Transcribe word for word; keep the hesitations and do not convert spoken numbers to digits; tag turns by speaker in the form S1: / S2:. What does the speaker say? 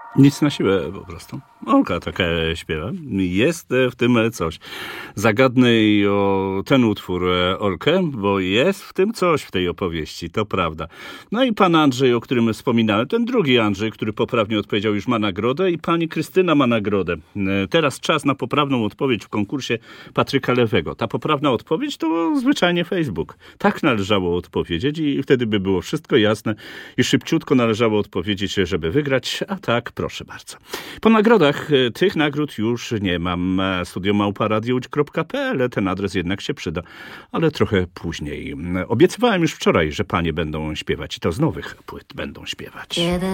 S1: Nic na siłę po prostu. Olka taka śpiewa. Jest w tym coś. Zagadnij o ten utwór Olkę, bo jest w tym coś w tej opowieści, to prawda. No i pan Andrzej, o którym wspominałem, ten drugi Andrzej, który poprawnie odpowiedział, już ma nagrodę i pani Krystyna ma nagrodę. Teraz czas na poprawną odpowiedź w konkursie Patryka Lewego. Ta poprawna odpowiedź to zwyczajnie Facebook. Tak należało odpowiedzieć i wtedy by było wszystko jasne i szybciutko należało odpowiedzieć, żeby wygrać, a tak proszę bardzo. Po nagrodach tych nagród już nie mam. studio małpa radio łódź kropka pe el. Ten adres jednak się przyda, ale trochę później. Obiecywałem już wczoraj, że panie będą śpiewać i to z nowych płyt będą śpiewać.